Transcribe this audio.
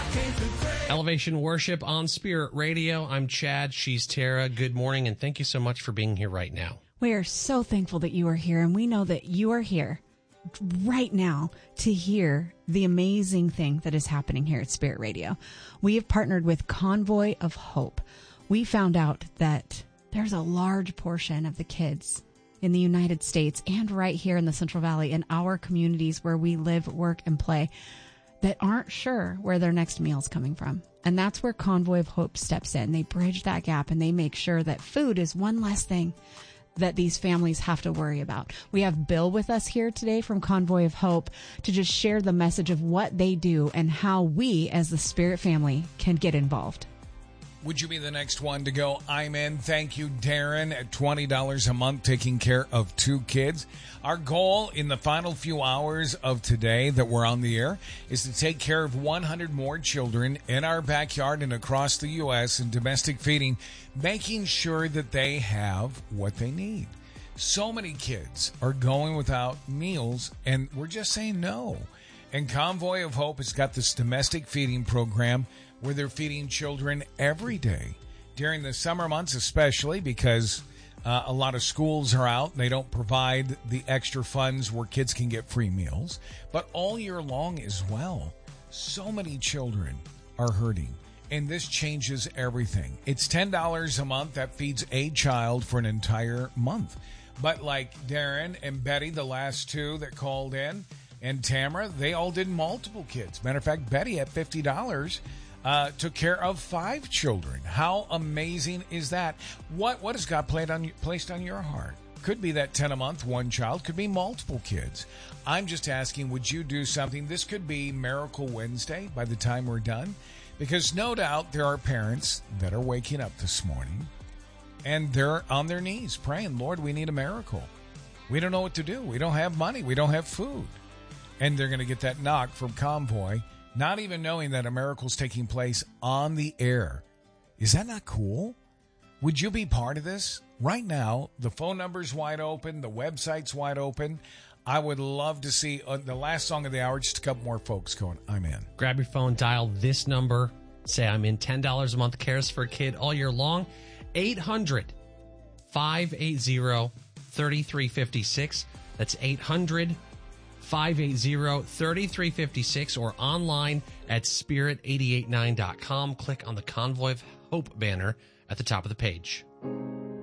Elevation Worship on Spirit Radio. I'm Chad. She's Tara. Good morning, and thank you so much for being here right now. We are so thankful that you are here, and we know that you are here right now to hear the amazing thing that is happening here at Spirit Radio. We have partnered with Convoy of Hope. We found out that there's a large portion of the kids in the United States and right here in the Central Valley, in our communities where we live, work, and play, that aren't sure where their next meal is coming from. And that's where Convoy of Hope steps in. They bridge that gap and they make sure that food is one less thing that these families have to worry about. We have Bill with us here today from Convoy of Hope to just share the message of what they do and how we as the Spirit family can get involved. Would you be the next one to go, I'm in? Thank you, Darren, at $20 a month, taking care of 2 kids. Our goal in the final few hours of today that we're on the air is to take care of 100 more children in our backyard and across the U.S. in domestic feeding, making sure that they have what they need. So many kids are going without meals, and we're just saying no. And Convoy of Hope has got this domestic feeding program where they're feeding children every day during the summer months, especially because a lot of schools are out and they don't provide the extra funds where kids can get free meals, but all year long as well. So many children are hurting, and this changes everything. It's $10 a month that feeds a child for an entire month. But like Darren and Betty, the last 2 that called in, and Tamara, they all did multiple kids. Matter of fact, Betty at $50 took care of 5 children. How amazing is that? What has God placed on your heart? Could be that 10 a month, 1 child. Could be multiple kids. I'm just asking, would you do something? This could be Miracle Wednesday by the time we're done. Because no doubt there are parents that are waking up this morning and they're on their knees praying, Lord, we need a miracle. We don't know what to do. We don't have money. We don't have food. And they're going to get that knock from Convoy, not even knowing that a miracle is taking place on the air. Is that not cool? Would you be part of this? Right now, the phone number's wide open. The website's wide open. I would love to see the last song of the hour, just a couple more folks going, I'm in. Grab your phone, dial this number, say I'm in. $10 a month, cares for a kid all year long. 800-580-3356. That's 800-580-3356 or online at spirit889.com. Click on the Convoy of Hope banner at the top of the page.